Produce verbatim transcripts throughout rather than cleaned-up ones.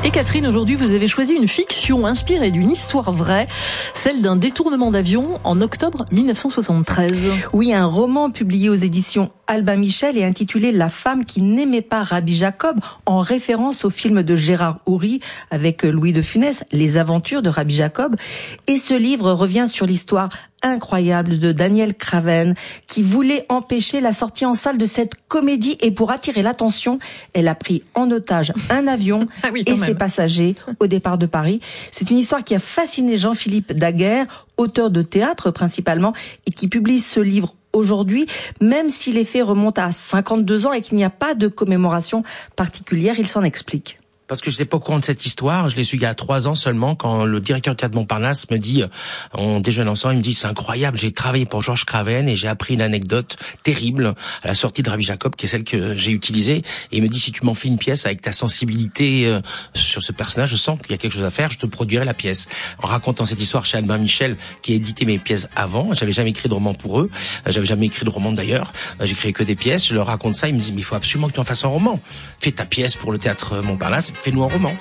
Et Catherine, aujourd'hui, vous avez choisi une fiction inspirée d'une histoire vraie, celle d'un détournement d'avion en octobre mille neuf cent soixante-treize. Oui, un roman publié aux éditions Albin Michel et intitulé La femme qui n'aimait pas Rabbi Jacob, en référence au film de Gérard Houry avec Louis de Funès, Les aventures de Rabbi Jacob. Et ce livre revient sur l'histoire incroyable de Danielle Craven, qui voulait empêcher la sortie en salle de cette comédie, et pour attirer l'attention, elle a pris en otage un avion ah oui, et même. ses passagers au départ de Paris. C'est une histoire qui a fasciné Jean-Philippe Daguerre, auteur de théâtre principalement, et qui publie ce livre aujourd'hui, même si les faits remontent à cinquante-deux ans et qu'il n'y a pas de commémoration particulière. Il s'en explique. Parce que je n'étais pas au courant de cette histoire, je l'ai su il y a trois ans seulement, quand le directeur de théâtre Montparnasse me dit, on déjeune ensemble, il me dit, c'est incroyable, j'ai travaillé pour Georges Craven et j'ai appris une anecdote terrible à la sortie de Rabbi Jacob, qui est celle que j'ai utilisée, et il me dit, si tu m'en fais une pièce avec ta sensibilité euh, sur ce personnage, je sens qu'il y a quelque chose à faire, je te produirai la pièce. En racontant cette histoire chez Albin Michel, qui a édité mes pièces avant, j'avais jamais écrit de roman pour eux, j'avais jamais écrit de roman d'ailleurs, j'écrivais que des pièces, je leur raconte ça, ils me disent, mais il faut absolument que tu en fasses un roman. Fais ta pièce pour le théâtre Montparnasse, fais-nous un roman.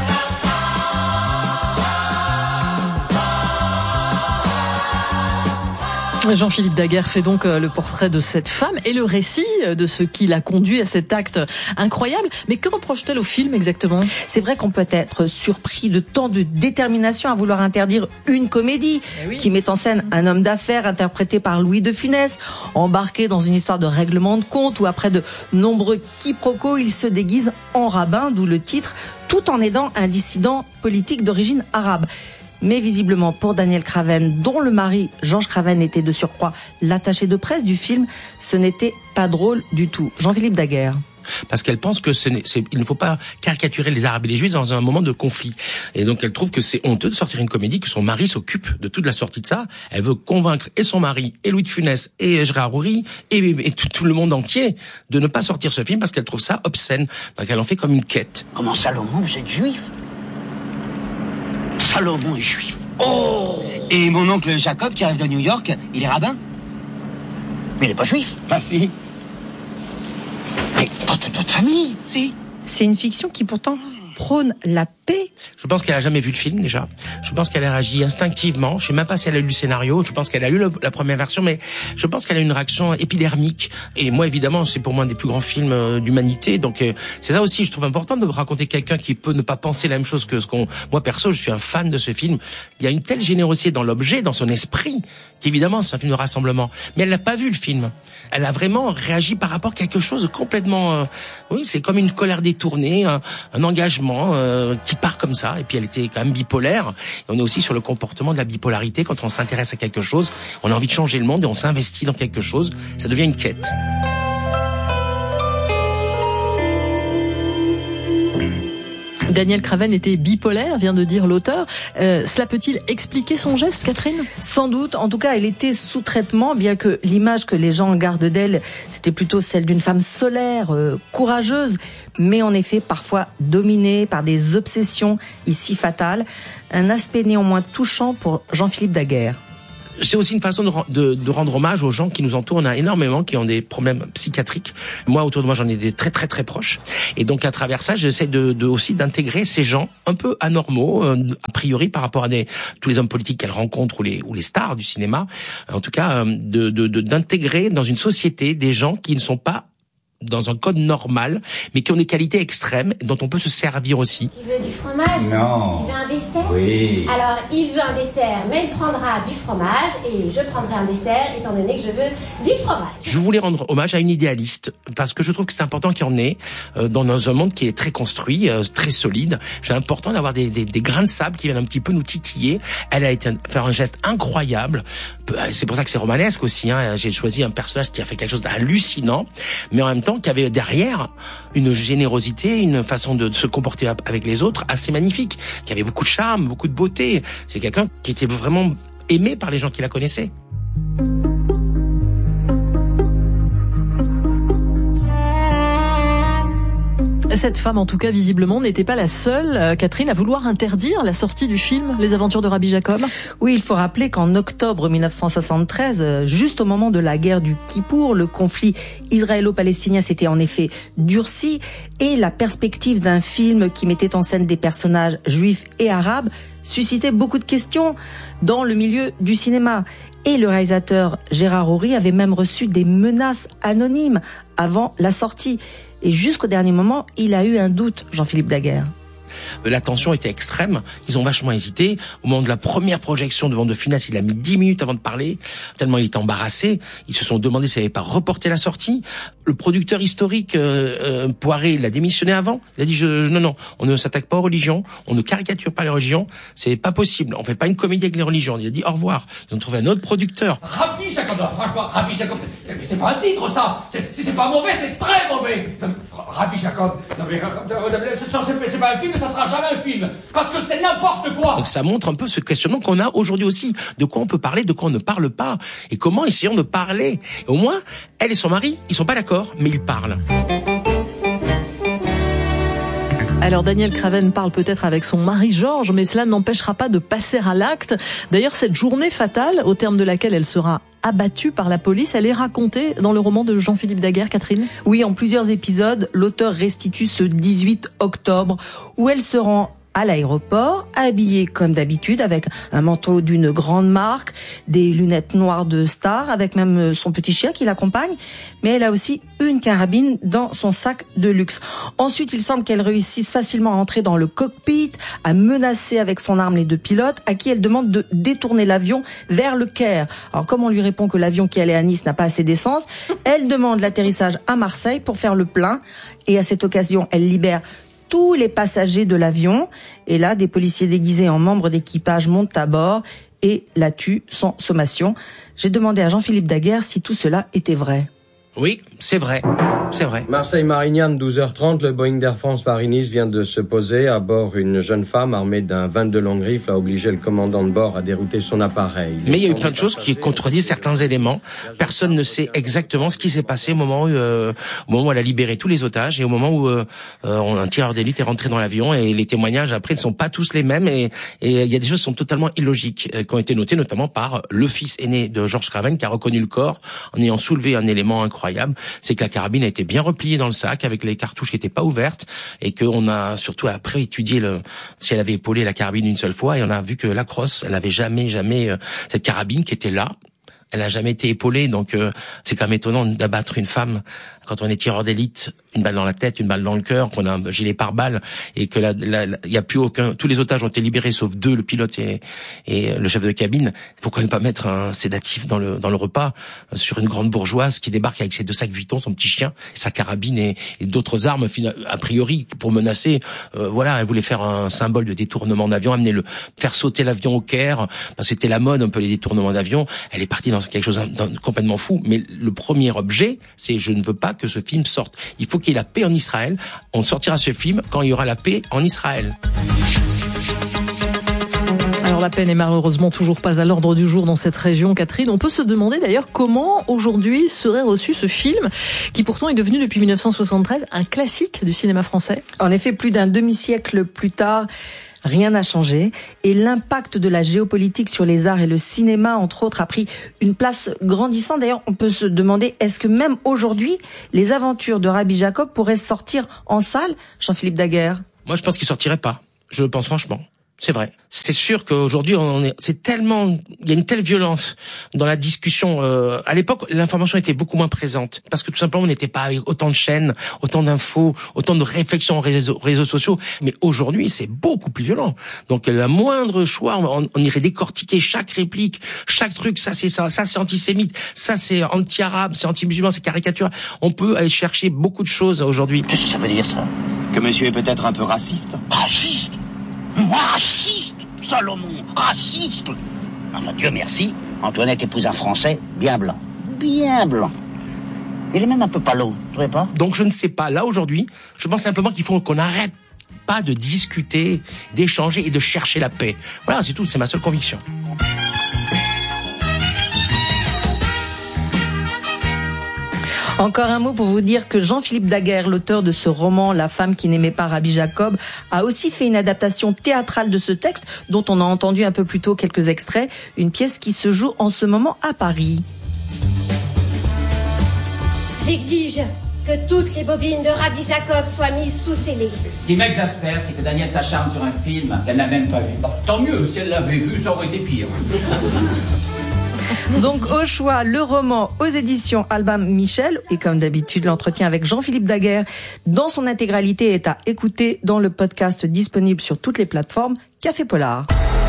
Jean-Philippe Daguerre fait donc le portrait de cette femme et le récit de ce qui l'a conduit à cet acte incroyable. Mais que reproche-t-elle au film exactement ? C'est vrai qu'on peut être surpris de tant de détermination à vouloir interdire une comédie eh oui. qui met en scène un homme d'affaires interprété par Louis de Funès, embarqué dans une histoire de règlement de compte où après de nombreux quiproquos, il se déguise en rabbin, d'où le titre, tout en aidant un dissident politique d'origine arabe. Mais visiblement, pour Danielle Craven, dont le mari, Georges Craven, était de surcroît l'attaché de presse du film, ce n'était pas drôle du tout. Jean-Philippe Daguerre. Parce qu'elle pense que ce n'est, c'est, il ne faut pas caricaturer les Arabes et les Juifs dans un moment de conflit. Et donc elle trouve que c'est honteux de sortir une comédie, que son mari s'occupe de toute la sortie de ça. Elle veut convaincre et son mari, et Louis de Funès, et Gérard Houry, et, et tout, tout le monde entier de ne pas sortir ce film parce qu'elle trouve ça obscène. Donc elle en fait comme une quête. Comment Salomon, vous êtes juif ? Salomon est juif. Oh ! Et mon oncle Jacob, qui arrive de New York, il est rabbin ? Mais il n'est pas juif. Ah si. Mais pas toute votre famille, si. C'est une fiction qui pourtant prône la paix. Je pense qu'elle a jamais vu le film déjà. Je pense qu'elle a réagi instinctivement. Je sais même pas si elle a lu le scénario. Je pense qu'elle a lu le, la première version, mais je pense qu'elle a une réaction épidermique. Et moi, évidemment, c'est pour moi un des plus grands films euh, d'humanité. Donc euh, c'est ça aussi, je trouve important de raconter quelqu'un qui peut ne pas penser la même chose que ce qu'on. Moi perso, je suis un fan de ce film. Il y a une telle générosité dans l'objet, dans son esprit, qu'évidemment c'est un film de rassemblement. Mais elle n'a pas vu le film. Elle a vraiment réagi par rapport à quelque chose de complètement. Euh, oui, c'est comme une colère détournée, un, un engagement euh, qui part comme ça. Et puis elle était quand même bipolaire. Et on est aussi sur le comportement de la bipolarité. Quand on s'intéresse à quelque chose, on a envie de changer le monde et on s'investit dans quelque chose. Ça devient une quête. Danielle Craven était bipolaire, vient de dire l'auteur. Euh, cela peut-il expliquer son geste, Catherine ? Sans doute. En tout cas, elle était sous traitement, bien que l'image que les gens gardent d'elle, c'était plutôt celle d'une femme solaire, euh, courageuse, mais en effet parfois dominée par des obsessions ici fatales. Un aspect néanmoins touchant pour Jean-Philippe Daguerre. C'est aussi une façon de, de, de rendre hommage aux gens qui nous entourent. On a énormément qui ont des problèmes psychiatriques. Moi, autour de moi, j'en ai des très très très proches. Et donc, à travers ça, j'essaie de, de aussi d'intégrer ces gens un peu anormaux, euh, a priori, par rapport à des, tous les hommes politiques qu'elle rencontre ou les, ou les stars du cinéma. En tout cas, euh, de, de, de, d'intégrer dans une société des gens qui ne sont pas dans un code normal, mais qui ont des qualités extrêmes, dont on peut se servir aussi. Tu veux du fromage ? Non. Tu veux un dessert ? Oui. Alors, il veut un dessert, mais il prendra du fromage, et je prendrai un dessert, étant donné que je veux du fromage. Je voulais rendre hommage à une idéaliste, parce que je trouve que c'est important qu'il y en ait, euh, dans un monde qui est très construit, euh, très solide. C'est important d'avoir des, des, des grains de sable qui viennent un petit peu nous titiller. Elle a été faire un geste incroyable. C'est pour ça que c'est romanesque aussi, hein. J'ai choisi un personnage qui a fait quelque chose d'hallucinant, mais en même temps, qui avait derrière une générosité, une façon de se comporter avec les autres assez magnifique, qui avait beaucoup de charme, beaucoup de beauté. C'est quelqu'un qui était vraiment aimé par les gens qui la connaissaient. Cette femme, en tout cas, visiblement, n'était pas la seule, euh, Catherine, à vouloir interdire la sortie du film Les Aventures de Rabbi Jacob. Oui, il faut rappeler qu'en octobre mille neuf cent soixante-treize, euh, juste au moment de la guerre du Kippour, le conflit israélo-palestinien s'était en effet durci et la perspective d'un film qui mettait en scène des personnages juifs et arabes suscitait beaucoup de questions dans le milieu du cinéma. Et le réalisateur Gérard Houry avait même reçu des menaces anonymes avant la sortie. Et jusqu'au dernier moment, il a eu un doute, Jean-Philippe Daguerre. La tension était extrême, ils ont vachement hésité. Au moment de la première projection devant De Funès, il a mis dix minutes avant de parler, tellement il était embarrassé. Ils se sont demandé s'il n'avait pas reporté la sortie. Le producteur historique, euh, euh, Poiré, il a démissionné avant. Il a dit, je, non, non, on ne s'attaque pas aux religions, on ne caricature pas les religions, c'est pas possible, on fait pas une comédie avec les religions. Il a dit au revoir. Ils ont trouvé un autre producteur. Rabbi Jacob, franchement, Rabbi Jacob, c'est, c'est pas un titre ça, c'est, c'est pas mauvais, c'est très mauvais. Rabbi Jacob, non mais, c'est, c'est pas un film, mais ça sera jamais un film, parce que c'est n'importe quoi. Donc ça montre un peu ce questionnement qu'on a aujourd'hui aussi, de quoi on peut parler, de quoi on ne parle pas, et comment essayons de parler. Et au moins, elle et son mari, ils sont pas d'accord, mais ils parlent. Alors Daniel Craven parle peut-être avec son mari Georges, mais cela n'empêchera pas de passer à l'acte. D'ailleurs, cette journée fatale, au terme de laquelle elle sera abattue par la police, elle est racontée dans le roman de Jean-Philippe Daguerre, Catherine. Oui, en plusieurs épisodes, l'auteur restitue ce dix-huit octobre, où elle se rend à l'aéroport, habillée comme d'habitude, avec un manteau d'une grande marque, des lunettes noires de star, avec même son petit chien qui l'accompagne, mais elle a aussi une carabine dans son sac de luxe. Ensuite, il semble qu'elle réussisse facilement à entrer dans le cockpit, à menacer avec son arme les deux pilotes, à qui elle demande de détourner l'avion vers le Caire. Alors, comme on lui répond que l'avion qui allait à Nice n'a pas assez d'essence, elle demande l'atterrissage à Marseille pour faire le plein, et à cette occasion, elle libère tous les passagers de l'avion. Et là, des policiers déguisés en membres d'équipage montent à bord et la tuent sans sommation. J'ai demandé à Jean-Philippe Daguerre si tout cela était vrai. Oui, c'est vrai, c'est vrai. Marseille-Marignane, douze heures trente, le Boeing d'Air France Paris-Nice vient de se poser. À bord, une jeune femme armée d'un vingt-deux longue rifle a obligé le commandant de bord à dérouter son appareil. Mais il y a eu plein de choses qui contredisent certains éléments. Personne ne sait exactement ce qui s'est passé au moment où, euh, au moment où elle a libéré tous les otages et au moment où euh, un tireur d'élite est rentré dans l'avion, et les témoignages après ne sont pas tous les mêmes, et, et il y a des choses qui sont totalement illogiques, euh, qui ont été notées notamment par le fils aîné de Georges Craven, qui a reconnu le corps en ayant soulevé un élément incroyable. C'est que la carabine a été bien repliée dans le sac avec les cartouches qui n'étaient pas ouvertes, et qu'on a surtout après étudié le, si elle avait épaulé la carabine une seule fois, et on a vu que la crosse, elle avait jamais, jamais, euh, cette carabine qui était là, elle n'a jamais été épaulée, donc euh, c'est quand même étonnant d'abattre une femme quand on est tireur d'élite, une balle dans la tête, une balle dans le cœur, qu'on a un gilet pare-balles, et que là, il y a plus aucun, tous les otages ont été libérés sauf deux, le pilote et, et le chef de cabine. Pourquoi ne pas mettre un sédatif dans le dans le repas euh, sur une grande bourgeoise qui débarque avec ses deux sacs Vuitton, son petit chien, sa carabine et, et d'autres armes a priori pour menacer. Euh, voilà, elle voulait faire un symbole de détournement d'avion, amener le faire sauter l'avion au Caire, parce que c'était la mode un peu les détournements d'avion. Elle est partie dans quelque chose de complètement fou. Mais le premier objet, c'est je ne veux pas que ce film sorte. Il faut qu'il y ait la paix en Israël. On sortira ce film quand il y aura la paix en Israël. Alors la paix n'est malheureusement toujours pas à l'ordre du jour dans cette région, Catherine. On peut se demander d'ailleurs comment aujourd'hui serait reçu ce film, qui pourtant est devenu depuis mille neuf cent soixante-treize un classique du cinéma français. En effet, plus d'un demi-siècle plus tard, rien n'a changé, et l'impact de la géopolitique sur les arts et le cinéma, entre autres, a pris une place grandissante. D'ailleurs, on peut se demander, est-ce que même aujourd'hui, les aventures de Rabbi Jacob pourraient sortir en salle, Jean-Philippe Daguerre? Moi, je pense qu'il sortirait pas. Je le pense franchement. C'est vrai. C'est sûr qu'aujourd'hui, on est, c'est tellement, il y a une telle violence dans la discussion. Euh, à l'époque, l'information était beaucoup moins présente parce que tout simplement, on n'était pas avec autant de chaînes, autant d'infos, autant de réflexions aux réseaux, réseaux sociaux. Mais aujourd'hui, c'est beaucoup plus violent. Donc, le moindre choix, on, on irait décortiquer chaque réplique, chaque truc. Ça, c'est ça, ça c'est antisémite, ça c'est anti-arabe, c'est anti-musulman, c'est caricature. On peut aller chercher beaucoup de choses aujourd'hui. Qu'est-ce que ça veut dire, ça? Que monsieur est peut-être un peu raciste? Raciste? Moi, raciste, Salomon, raciste. Enfin, Dieu merci, Antoinette épouse un Français bien blanc. Bien blanc. Il est même un peu palo, tu trouvez pas? Donc je ne sais pas, là aujourd'hui, je pense simplement qu'il faut qu'on arrête pas de discuter, d'échanger et de chercher la paix. Voilà, c'est tout, c'est ma seule conviction. Encore un mot pour vous dire que Jean-Philippe Daguerre, l'auteur de ce roman La femme qui n'aimait pas Rabbi Jacob, a aussi fait une adaptation théâtrale de ce texte dont on a entendu un peu plus tôt quelques extraits, une pièce qui se joue en ce moment à Paris. J'exige que toutes les bobines de Rabbi Jacob soient mises sous scellé. Ce qui m'exaspère, c'est que Daniel s'acharne sur un film qu'elle n'a même pas vu. Bon, tant mieux, si elle l'avait vu, ça aurait été pire. Donc au choix, le roman aux éditions Albin Michel. Et comme d'habitude, l'entretien avec Jean-Philippe Daguerre dans son intégralité est à écouter dans le podcast disponible sur toutes les plateformes Café Polar.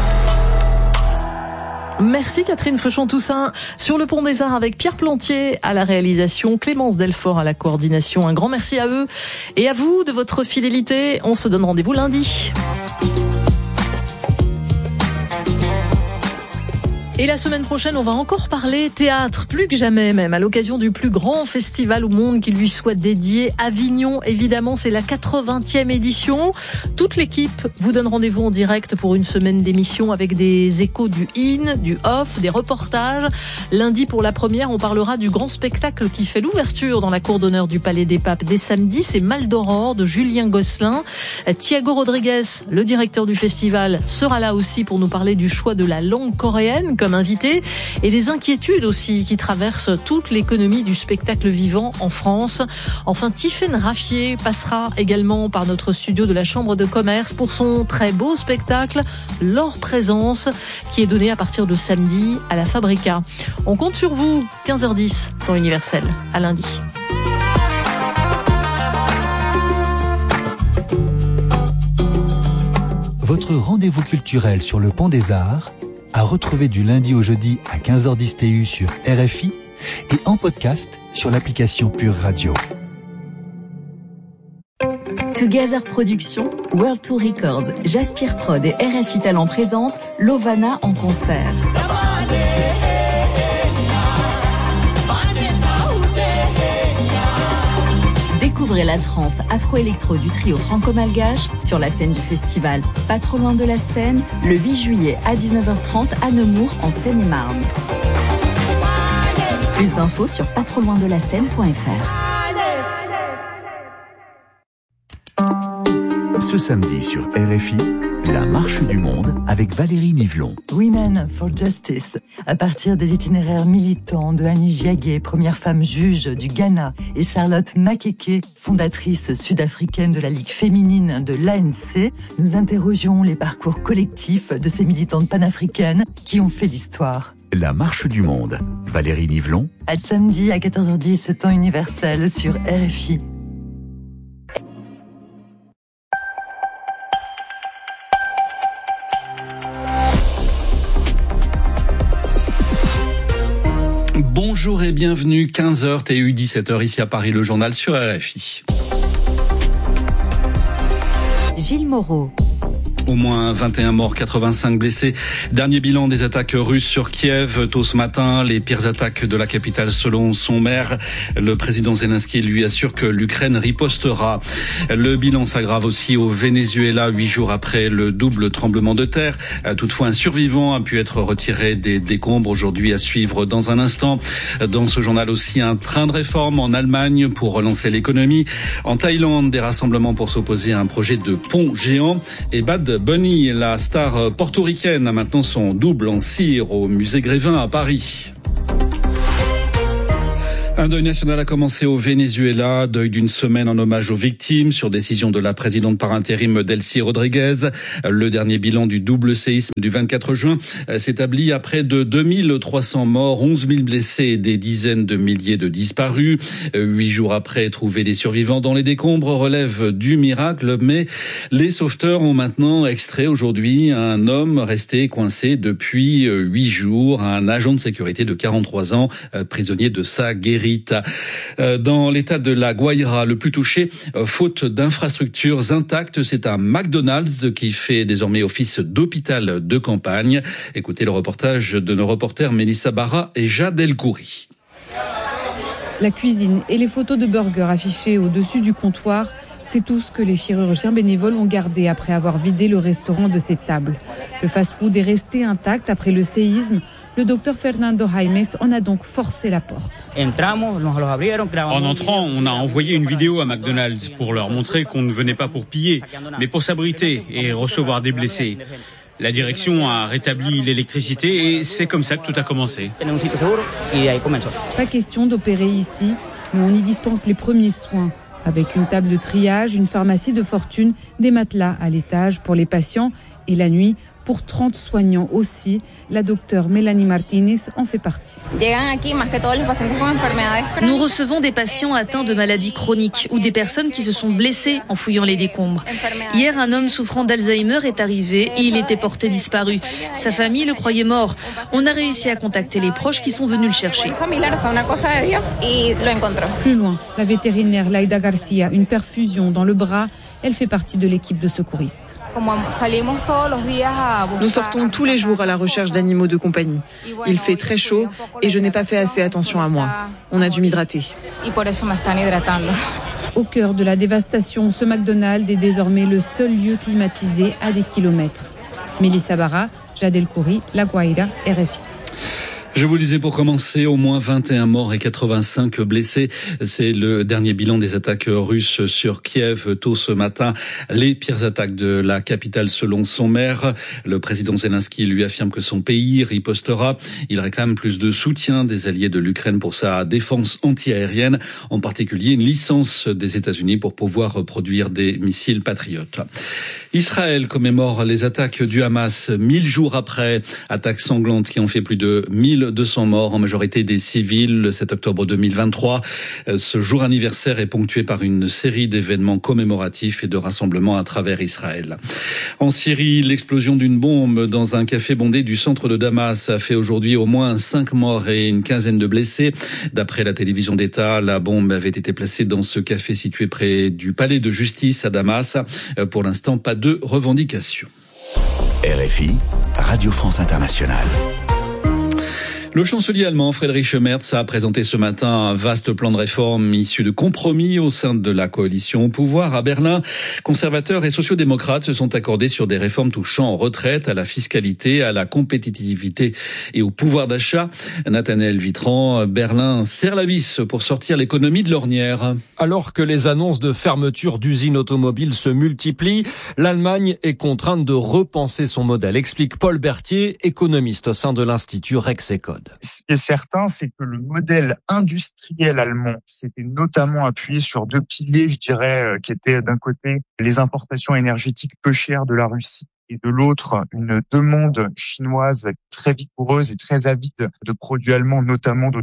Merci Catherine Fauchon-Toussaint. Sur le Pont des Arts avec Pierre Plantier à la réalisation, Clémence Delfort à la coordination. Un grand merci à eux et à vous de votre fidélité. On se donne rendez-vous lundi. Et la semaine prochaine, on va encore parler théâtre, plus que jamais même, à l'occasion du plus grand festival au monde qui lui soit dédié. Avignon, évidemment, c'est la quatre-vingtième édition. Toute l'équipe vous donne rendez-vous en direct pour une semaine d'émission avec des échos du in, du off, des reportages. Lundi, pour la première, on parlera du grand spectacle qui fait l'ouverture dans la cour d'honneur du Palais des Papes. Dès samedi, c'est Mal d'Aurore de Julien Gosselin. Thiago Rodriguez, le directeur du festival, sera là aussi pour nous parler du choix de la langue coréenne comme invité et les inquiétudes aussi qui traversent toute l'économie du spectacle vivant en France. Enfin, Tiffaine Raffier passera également par notre studio de la Chambre de commerce pour son très beau spectacle Leur présence qui est donné à partir de samedi à la Fabrica. On compte sur vous, quinze heures dix, temps universel. À lundi. Votre rendez-vous culturel sur le Pont des Arts à retrouver du lundi au jeudi à quinze heures dix T U sur R F I et en podcast sur l'application Pure Radio. Together Productions, World Tour Records, Jaspire Prod et R F I Talent présentent Lovana en concert. Découvrez la trance afro-électro du trio franco-malgache sur la scène du festival Pas trop loin de la Seine, le huit juillet à dix-neuf heures trente à Nemours en Seine-et-Marne. Plus d'infos sur pas trop loin de la scène point f r. Ce samedi sur R F I, la marche du monde avec Valérie Nivelon. Women for Justice, à partir des itinéraires militants de Annie Giagué, première femme juge du Ghana, et Charlotte Makeke, fondatrice sud-africaine de la Ligue féminine de l'A N C, nous interrogeons les parcours collectifs de ces militantes panafricaines qui ont fait l'histoire. La marche du monde, Valérie Nivelon. À samedi à quatorze heures dix, temps universel sur R F I. Bonjour et bienvenue, quinze heures T U, dix-sept heures ici à Paris, le journal sur R F I. Gilles Moreau. Au moins vingt et un morts, quatre-vingt-cinq blessés. Dernier bilan des attaques russes sur Kiev tôt ce matin. Les pires attaques de la capitale selon son maire. Le président Zelensky lui assure que l'Ukraine ripostera. Le bilan s'aggrave aussi au Venezuela, huit jours après le double tremblement de terre. Toutefois, un survivant a pu être retiré des décombres aujourd'hui à suivre dans un instant. Dans ce journal aussi, un train de réforme en Allemagne pour relancer l'économie. En Thaïlande, des rassemblements pour s'opposer à un projet de pont géant. Et Bad Bunny, la star portoricaine, a maintenant son double en cire au musée Grévin à Paris. Un deuil national a commencé au Venezuela, deuil d'une semaine en hommage aux victimes sur décision de la présidente par intérim Delcy Rodriguez. Le dernier bilan du double séisme du vingt-quatre juin s'établit à près de deux mille trois cents morts, onze mille blessés et des dizaines de milliers de disparus. Huit jours après, trouver des survivants dans les décombres relève du miracle, mais les sauveteurs ont maintenant extrait aujourd'hui un homme resté coincé depuis huit jours, un agent de sécurité de quarante-trois ans, prisonnier de sa guérite. Dans l'état de la Guaira, le plus touché, faute d'infrastructures intactes, c'est un McDonald's qui fait désormais office d'hôpital de campagne. Écoutez le reportage de nos reporters Mélissa Barra et Jade Elkouri. La cuisine et les photos de burgers affichées au-dessus du comptoir C'est tout ce que les chirurgiens bénévoles ont gardé après avoir vidé le restaurant de ses tables. Le fast-food est resté intact après le séisme. Le docteur Fernando Jaimes en a donc forcé la porte. En entrant, on a envoyé une vidéo à McDonald's pour leur montrer qu'on ne venait pas pour piller, mais pour s'abriter et recevoir des blessés. La direction a rétabli l'électricité et c'est comme ça que tout a commencé. Pas question d'opérer ici, mais on y dispense les premiers soins. Avec une table de triage, une pharmacie de fortune, des matelas à l'étage pour les patients et la nuit pour trente soignants aussi. La docteure Mélanie Martinez en fait partie. Nous recevons des patients atteints de maladies chroniques ou des personnes qui se sont blessées en fouillant les décombres. Hier, un homme souffrant d'Alzheimer est arrivé et il était porté disparu. Sa famille le croyait mort. On a réussi à contacter les proches qui sont venus le chercher. Plus loin, la vétérinaire Laida Garcia, une perfusion dans le bras. Elle fait partie de l'équipe de secouristes. Nous sortons tous les jours à la recherche d'animaux de compagnie. Il fait très chaud et je n'ai pas fait assez attention à moi. On a dû m'hydrater. Au cœur de la dévastation, ce McDonald's est désormais le seul lieu climatisé à des kilomètres. Mélissa Barra, Jad El Khoury, La Guaira, R F I. Je vous le disais pour commencer, au moins vingt et un morts et quatre-vingt-cinq blessés. C'est le dernier bilan des attaques russes sur Kiev tôt ce matin. Les pires attaques de la capitale selon son maire. Le président Zelensky lui affirme que son pays ripostera. Il réclame plus de soutien des alliés de l'Ukraine pour sa défense antiaérienne, en particulier une licence des États-Unis pour pouvoir produire des missiles patriotes. Israël commémore les attaques du Hamas mille jours après. Attaques sanglantes qui ont fait plus de mille deux cents morts, en majorité des civils, le sept octobre deux mille vingt-trois. Ce jour anniversaire est ponctué par une série d'événements commémoratifs et de rassemblements à travers Israël. En Syrie, l'explosion d'une bombe dans un café bondé du centre de Damas a fait aujourd'hui au moins cinq morts et une quinzaine de blessés. D'après la télévision d'État, la bombe avait été placée dans ce café situé près du palais de justice à Damas. Pour l'instant, pas de revendications. R F I, Radio France Internationale. Le chancelier allemand Friedrich Merz a présenté ce matin un vaste plan de réforme issu de compromis au sein de la coalition au pouvoir. À Berlin, conservateurs et sociodémocrates se sont accordés sur des réformes touchant aux retraites, à la fiscalité, à la compétitivité et au pouvoir d'achat. Nathanaël Vitran, Berlin serre la vis pour sortir l'économie de l'ornière. Alors que les annonces de fermeture d'usines automobiles se multiplient, l'Allemagne est contrainte de repenser son modèle, explique Paul Berthier, économiste au sein de l'Institut Rexecode. Ce qui est certain, c'est que le modèle industriel allemand s'était notamment appuyé sur deux piliers, je dirais, qui étaient d'un côté les importations énergétiques peu chères de la Russie et de l'autre une demande chinoise très vigoureuse et très avide de produits allemands, notamment de